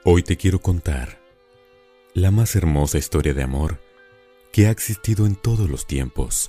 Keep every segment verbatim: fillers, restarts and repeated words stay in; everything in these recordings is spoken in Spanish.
Hoy te quiero contar la más hermosa historia de amor que ha existido en todos los tiempos.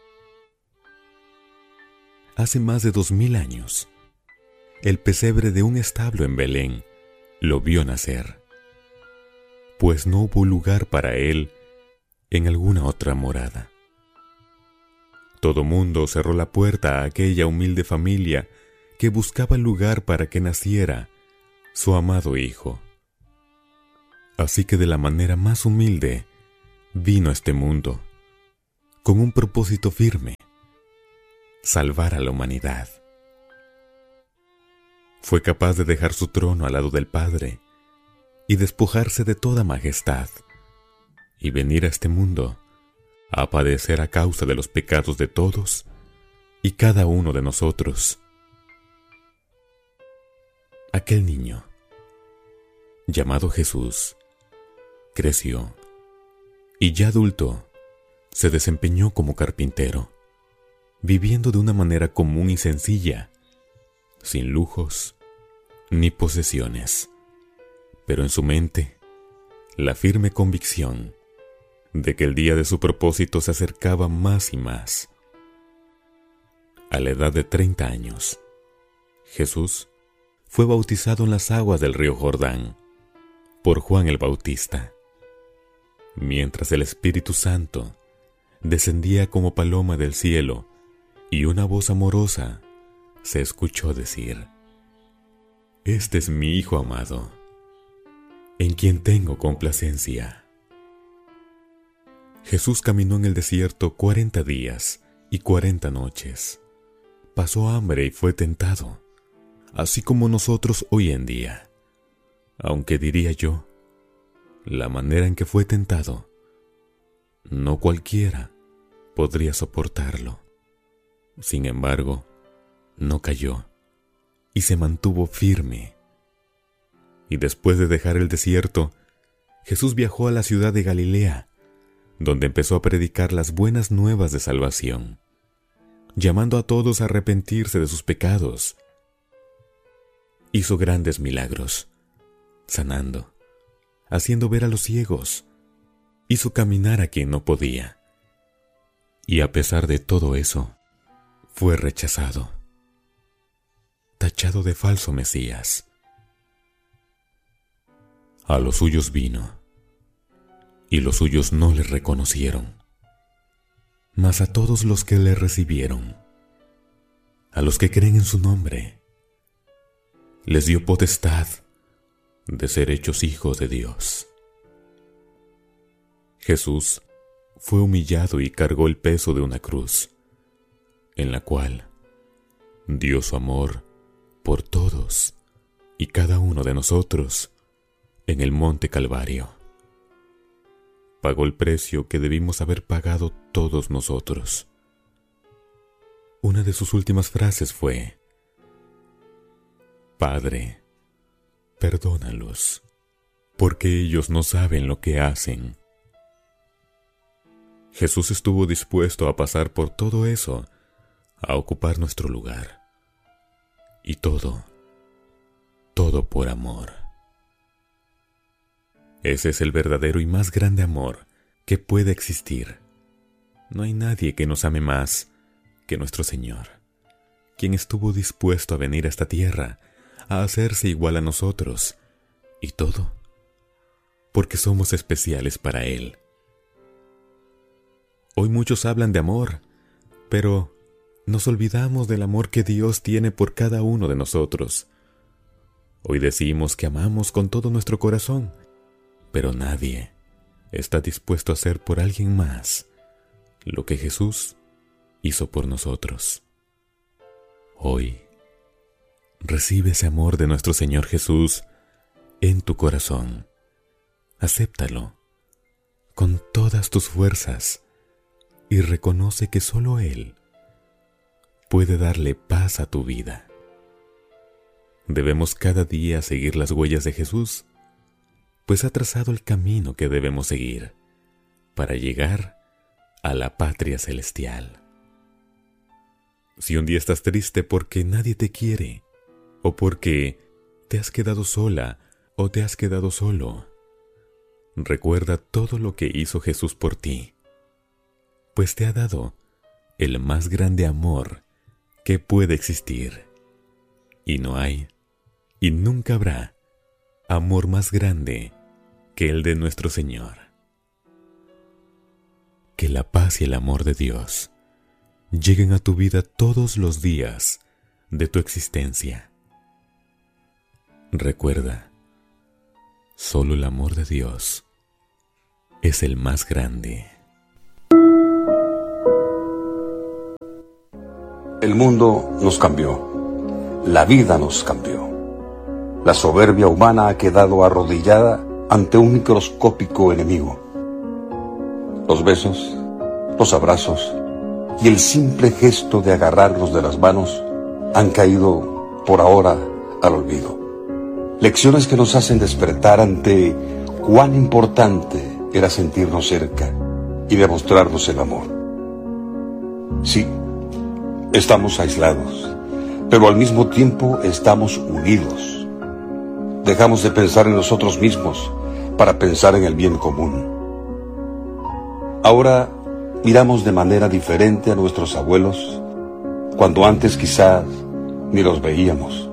Hace más de dos mil años, el pesebre de un establo en Belén lo vio nacer, pues no hubo lugar para él en alguna otra morada. Todo mundo cerró la puerta a aquella humilde familia que buscaba lugar para que naciera su amado hijo. Así que de la manera más humilde vino a este mundo, con un propósito firme: salvar a la humanidad. Fue capaz de dejar su trono al lado del Padre y despojarse de toda majestad y venir a este mundo a padecer a causa de los pecados de todos y cada uno de nosotros. Aquel niño, llamado Jesús, creció y ya adulto se desempeñó como carpintero, viviendo de una manera común y sencilla, sin lujos ni posesiones, pero en su mente la firme convicción de que el día de su propósito se acercaba más y más. A la edad de treinta años, Jesús fue bautizado en las aguas del río Jordán por Juan el Bautista, mientras el Espíritu Santo descendía como paloma del cielo y una voz amorosa se escuchó decir: «Este es mi Hijo amado, en quien tengo complacencia». Jesús caminó en el desierto cuarenta días y cuarenta noches. Pasó hambre y fue tentado, así como nosotros hoy en día. Aunque diría yo, la manera en que fue tentado, no cualquiera podría soportarlo. Sin embargo, no cayó y se mantuvo firme. Y después de dejar el desierto, Jesús viajó a la ciudad de Galilea, donde empezó a predicar las buenas nuevas de salvación, llamando a todos a arrepentirse de sus pecados. Hizo grandes milagros, sanando, haciendo ver a los ciegos, hizo caminar a quien no podía. Y a pesar de todo eso, fue rechazado, tachado de falso Mesías. A los suyos vino, y los suyos no le reconocieron. Mas a todos los que le recibieron, a los que creen en su nombre, les dio potestad de ser hechos hijos de Dios. Jesús fue humillado y cargó el peso de una cruz, en la cual dio su amor por todos y cada uno de nosotros en el monte Calvario. Pagó el precio que debimos haber pagado todos nosotros. Una de sus últimas frases fue: «Padre, perdónalos, porque ellos no saben lo que hacen». Jesús estuvo dispuesto a pasar por todo eso, a ocupar nuestro lugar. Y todo, todo por amor. Ese es el verdadero y más grande amor que puede existir. No hay nadie que nos ame más que nuestro Señor, quien estuvo dispuesto a venir a esta tierra, a hacerse igual a nosotros, y todo porque somos especiales para Él. Hoy muchos hablan de amor, pero nos olvidamos del amor que Dios tiene por cada uno de nosotros. Hoy decimos que amamos con todo nuestro corazón, pero nadie está dispuesto a hacer por alguien más lo que Jesús hizo por nosotros. Hoy, recibe ese amor de nuestro Señor Jesús en tu corazón. Acéptalo con todas tus fuerzas y reconoce que solo Él puede darle paz a tu vida. Debemos cada día seguir las huellas de Jesús, pues ha trazado el camino que debemos seguir para llegar a la patria celestial. Si un día estás triste porque nadie te quiere, o porque te has quedado sola ¿O te has quedado solo? Recuerda todo lo que hizo Jesús por ti, pues te ha dado el más grande amor que puede existir. Y no hay, y nunca habrá, amor más grande que el de nuestro Señor. Que la paz y el amor de Dios lleguen a tu vida todos los días de tu existencia. Recuerda, solo el amor de Dios es el más grande. El mundo nos cambió, la vida nos cambió. La soberbia humana ha quedado arrodillada ante un microscópico enemigo. Los besos, los abrazos y el simple gesto de agarrarnos de las manos han caído por ahora al olvido. Lecciones que nos hacen despertar ante cuán importante era sentirnos cerca y demostrarnos el amor. Sí, estamos aislados, pero al mismo tiempo estamos unidos. Dejamos de pensar en nosotros mismos para pensar en el bien común. Ahora miramos de manera diferente a nuestros abuelos, cuando antes quizás ni los veíamos.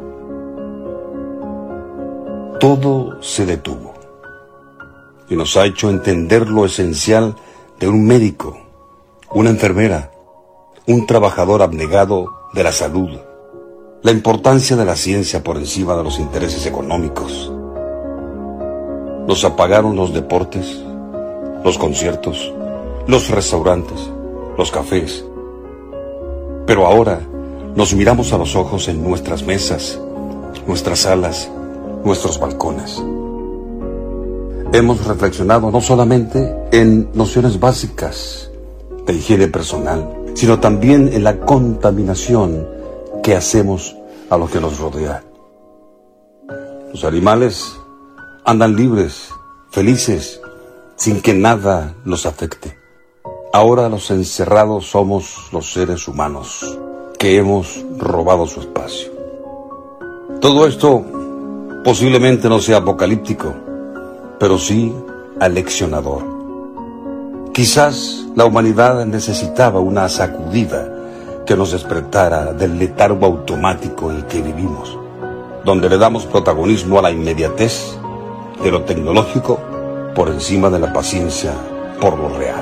Todo se detuvo y nos ha hecho entender lo esencial de un médico, una enfermera, un trabajador abnegado de la salud, la importancia de la ciencia por encima de los intereses económicos. Nos apagaron los deportes, los conciertos, los restaurantes, los cafés. Pero ahora nos miramos a los ojos en nuestras mesas, nuestras salas, nuestros balcones. Hemos reflexionado no solamente en nociones básicas de higiene personal, sino también en la contaminación que hacemos a lo que nos rodea. Los animales andan libres, felices, sin que nada los afecte. Ahora los encerrados somos los seres humanos que hemos robado su espacio. Todo esto posiblemente no sea apocalíptico, pero sí aleccionador. Quizás la humanidad necesitaba una sacudida que nos despertara del letargo automático en el que vivimos, donde le damos protagonismo a la inmediatez de lo tecnológico por encima de la paciencia por lo real.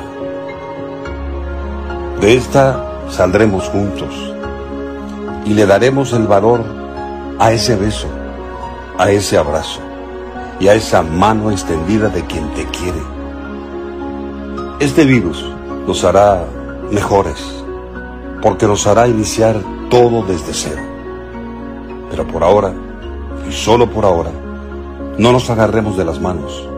De esta saldremos juntos y le daremos el valor a ese beso, a ese abrazo y a esa mano extendida de quien te quiere. Este virus nos hará mejores, porque nos hará iniciar todo desde cero. Pero por ahora, y solo por ahora, no nos agarremos de las manos.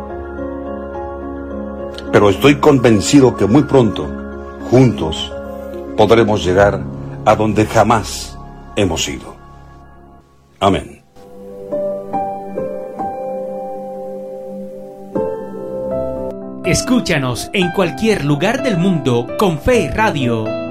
Pero estoy convencido que muy pronto, juntos, podremos llegar a donde jamás hemos ido. Amén. Escúchanos en cualquier lugar del mundo con Fe Radio.